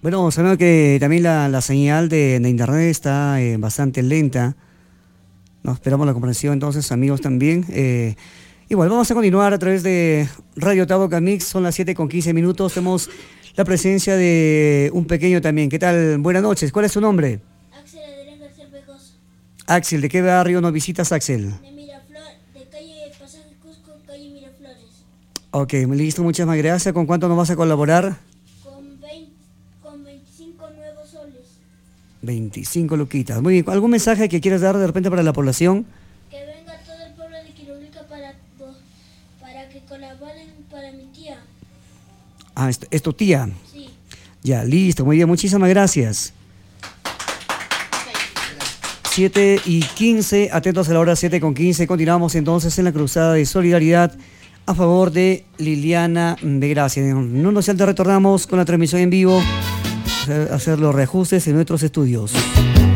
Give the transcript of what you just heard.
Bueno, sabemos que también la señal de internet está bastante lenta. No, esperamos la comprensión entonces, amigos también. Igual, vamos a continuar a través de Radio Tauca Mix, son las 7:15. Tenemos la presencia de un pequeño también. ¿Qué tal? Buenas noches, ¿cuál es su nombre? Axel Adrián García Pejoso. Axel, ¿de qué barrio nos visitas, Axel? De Miraflores, de calle Pasaje Cusco, calle Miraflores. Ok, listo, muchas más gracias. ¿Con cuánto nos vas a colaborar? Con 25 nuevos soles. 25 luquitas. Muy bien, ¿algún mensaje que quieras dar de repente para la población? Que venga todo el pueblo de Quirulica para que colaboren para mi tía. Ah, ¿es tu tía? Sí. Ya, listo, muy bien, muchísimas gracias. 7:15, atentos a la hora 7:15. Continuamos entonces en la cruzada de solidaridad a favor de Liliana de Gracia. No nos retornamos con la transmisión en vivo, hacer los reajustes en nuestros estudios.